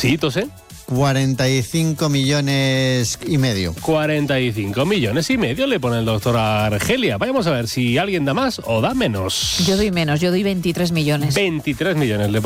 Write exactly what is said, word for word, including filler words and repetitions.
Sí, Tosé. cuarenta y cinco millones y medio. cuarenta y cinco millones y medio le pone el doctor Argelia. Vamos a ver si alguien da más o da menos. Yo doy menos, yo doy veintitrés millones. veintitrés millones le